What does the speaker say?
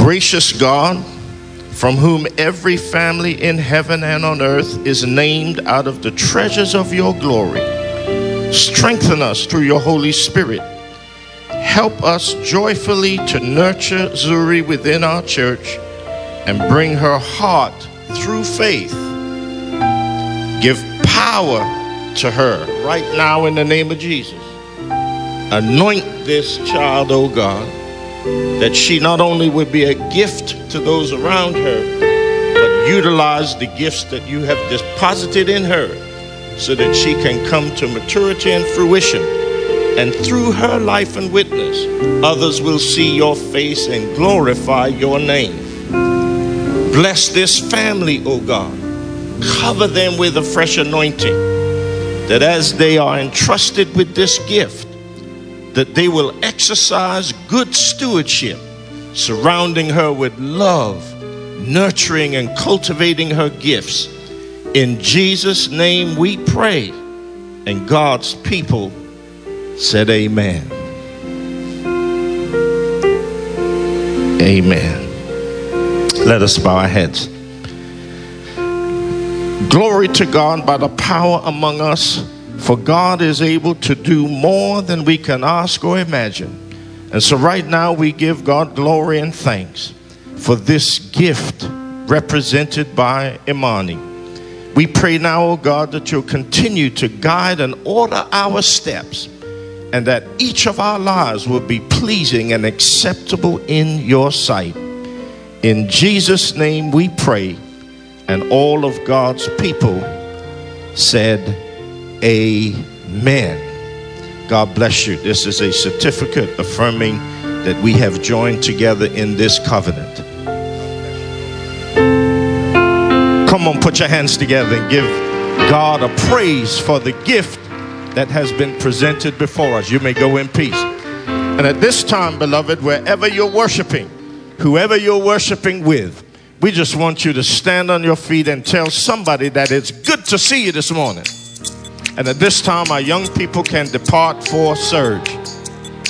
Gracious God, from whom every family in heaven and on earth is named out of the treasures of your glory, strengthen us through your Holy Spirit. Help us joyfully to nurture Zuri within our church and bring her heart through faith. Give power to her right now in the name of Jesus. Anoint this child, oh God, that she not only would be a gift to those around her, but utilize the gifts that you have deposited in her so that she can come to maturity and fruition. And through her life and witness, others will see your face and glorify your name. Bless this family, oh God. Cover them with a fresh anointing, that as they are entrusted with this gift, that they will exercise good stewardship, surrounding her with love, nurturing and cultivating her gifts. In Jesus' name we pray. And God's people said amen. Amen. Let us bow our heads. Glory to God by the power among us, for God is able to do more than we can ask or imagine. And so right now we give God glory and thanks for this gift represented by Imani. We pray now, oh God, that you'll continue to guide and order our steps, and that each of our lives will be pleasing and acceptable in your sight. In Jesus' name we pray. And all of God's people said, amen. God bless you. This is a certificate affirming that we have joined together in this covenant. Come on, put your hands together and give God a praise for the gift that has been presented before us. You may go in peace. And at this time, beloved, wherever you're worshiping, whoever you're worshiping with, we just want you to stand on your feet and tell somebody that it's good to see you this morning. And at this time, our young people can depart for surge.